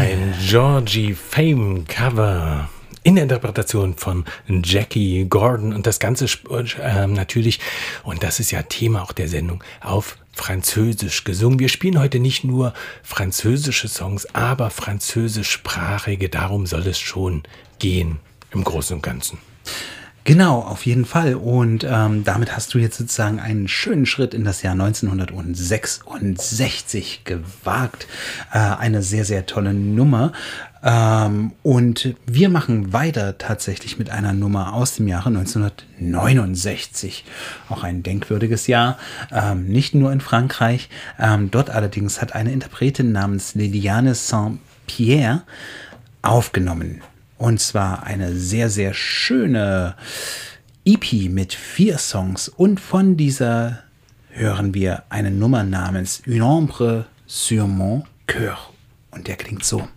Ein Georgie Fame Cover in der Interpretation von Jackie Gordon und das Ganze natürlich, und das ist ja Thema auch der Sendung, auf Französisch gesungen. Wir spielen heute nicht nur französische Songs, aber französischsprachige, darum soll es schon gehen im Großen und Ganzen. Genau, auf jeden Fall. Und damit hast du jetzt sozusagen einen schönen Schritt in das Jahr 1966 gewagt. Eine sehr, sehr tolle Nummer. Und wir machen weiter tatsächlich mit einer Nummer aus dem Jahre 1969. Auch ein denkwürdiges Jahr, nicht nur in Frankreich. Dort allerdings hat eine Interpretin namens Liliane Saint-Pierre aufgenommen. Und zwar eine sehr, sehr schöne EP mit 4 Songs. Und von dieser hören wir eine Nummer namens Une ombre sur mon cœur. Und der klingt so.